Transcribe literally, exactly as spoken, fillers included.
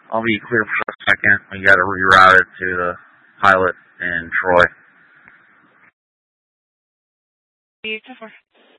I'll be clear for a second. We got to reroute it to the pilot in Troy. Beautiful.